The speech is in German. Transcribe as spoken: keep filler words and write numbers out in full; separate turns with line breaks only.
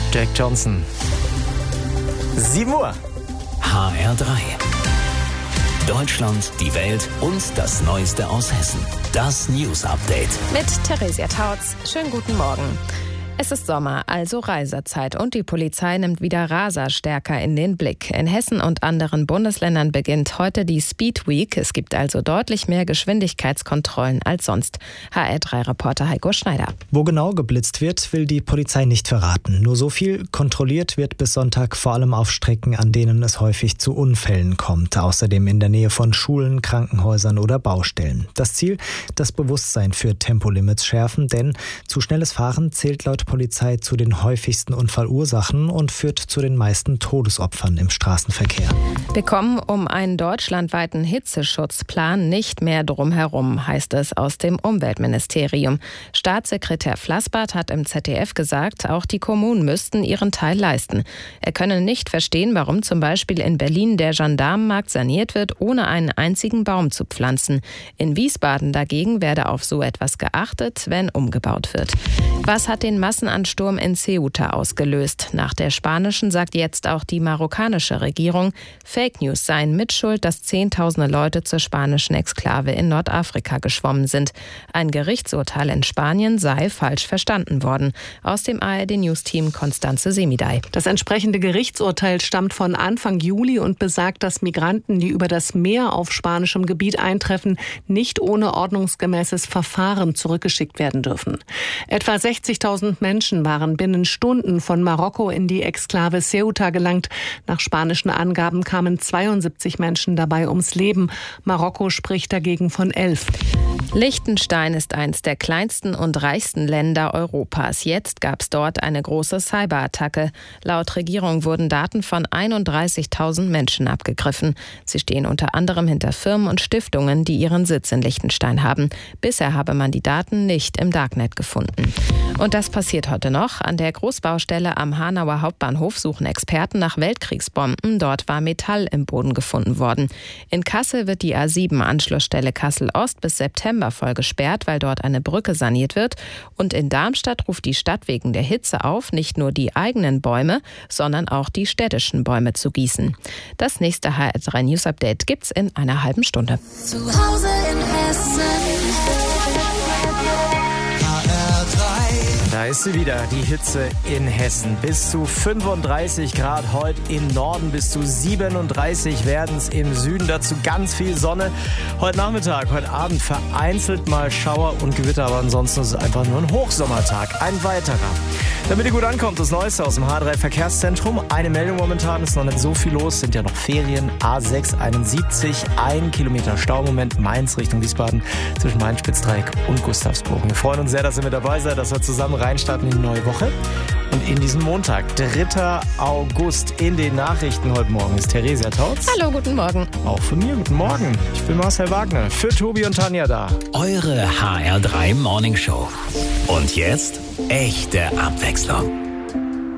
Jack Johnson. sieben Uhr.
H R drei. Deutschland, die Welt und das Neueste aus Hessen. Das News Update.
Mit Theresia Tautz. Schönen guten Morgen. Es ist Sommer, also Reiserzeit, und die Polizei nimmt wieder Raser stärker in den Blick. In Hessen und anderen Bundesländern beginnt heute die Speed Week. Es gibt also deutlich mehr Geschwindigkeitskontrollen als sonst. H R drei Reporter Heiko Schneider.
Wo genau geblitzt wird, will die Polizei nicht verraten. Nur so viel: kontrolliert wird bis Sonntag vor allem auf Strecken, an denen es häufig zu Unfällen kommt. Außerdem in der Nähe von Schulen, Krankenhäusern oder Baustellen. Das Ziel: das Bewusstsein für Tempolimits schärfen, denn zu schnelles Fahren zählt laut Polizei zu den häufigsten Unfallursachen und führt zu den meisten Todesopfern im Straßenverkehr.
Wir kommen um einen deutschlandweiten Hitzeschutzplan nicht mehr drum herum, heißt es aus dem Umweltministerium. Staatssekretär Flassbart hat im Z D F gesagt, auch die Kommunen müssten ihren Teil leisten. Er könne nicht verstehen, warum zum Beispiel in Berlin der Gendarmenmarkt saniert wird, ohne einen einzigen Baum zu pflanzen. In Wiesbaden dagegen werde auf so etwas geachtet, wenn umgebaut wird. Was hat den Massenansturm in Ceuta ausgelöst? Nach der spanischen sagt jetzt auch die marokkanische Regierung, Fake News seien Mitschuld, dass Zehntausende Leute zur spanischen Exklave in Nordafrika geschwommen sind. Ein Gerichtsurteil in Spanien sei falsch verstanden worden. Aus dem A R D-News-Team Konstanze Semidey.
Das entsprechende Gerichtsurteil stammt von Anfang Juli und besagt, dass Migranten, die über das Meer auf spanischem Gebiet eintreffen, nicht ohne ordnungsgemäßes Verfahren zurückgeschickt werden dürfen. Etwa sechzigtausend Menschen waren binnen Stunden von Marokko in die Exklave Ceuta gelangt. Nach spanischen Angaben kamen zweiundsiebzig Menschen dabei ums Leben. Marokko spricht dagegen von elf.
Liechtenstein ist eines der kleinsten und reichsten Länder Europas. Jetzt gab es dort eine große Cyberattacke. Laut Regierung wurden Daten von einunddreißigtausend Menschen abgegriffen. Sie stehen unter anderem hinter Firmen und Stiftungen, die ihren Sitz in Liechtenstein haben. Bisher habe man die Daten nicht im Darknet gefunden. Und das passiert heute noch. An der Großbaustelle am Hanauer Hauptbahnhof suchen Experten nach Weltkriegsbomben. Dort war Metall im Boden gefunden worden. In Kassel wird die A sieben Anschlussstelle Kassel-Ost bis September voll gesperrt, weil dort eine Brücke saniert wird. Und in Darmstadt ruft die Stadt wegen der Hitze auf, nicht nur die eigenen Bäume, sondern auch die städtischen Bäume zu gießen. Das nächste H R drei News Update gibt's in einer halben Stunde.
Zu Hause in Hessen.
Da ist sie wieder, die Hitze in Hessen. Bis zu fünfunddreißig Grad heute im Norden, bis zu siebenunddreißig werden es im Süden. Dazu ganz viel Sonne. Heute Nachmittag, heute Abend vereinzelt mal Schauer und Gewitter, aber ansonsten ist es einfach nur ein Hochsommertag. Ein weiterer. Damit ihr gut ankommt, das Neueste aus dem H drei Verkehrszentrum. Eine Meldung momentan, ist noch nicht so viel los, sind ja noch Ferien. A sechs einundsiebzig, ein Kilometer Staumoment, Mainz Richtung Wiesbaden, zwischen Main-Spitzdreieck und Gustavsburg. Wir freuen uns sehr, dass ihr mit dabei seid, dass wir zusammen reinstarten in die neue Woche. Und in diesem Montag, dritter August, in den Nachrichten heute Morgen ist Theresia Tautz.
Hallo, guten Morgen.
Auch von mir, guten Morgen. Ich bin Marcel Wagner, für Tobi und Tanja da.
Eure H R drei Morning Show. Und jetzt echte Abwechslung.